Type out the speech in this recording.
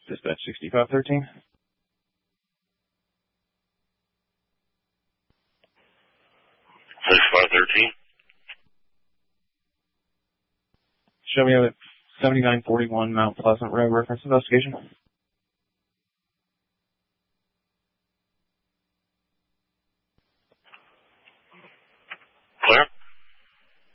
Dispatch 6513. Show me a 7941 Mount Pleasant Road reference investigation.